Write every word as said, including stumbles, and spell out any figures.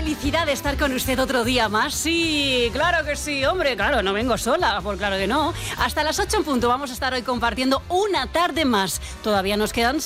felicidad de estar con usted otro día más. Sí, claro que sí, hombre, claro, no vengo sola, pues claro que no. Hasta las ocho en punto vamos a estar hoy compartiendo una tarde más. Todavía nos quedan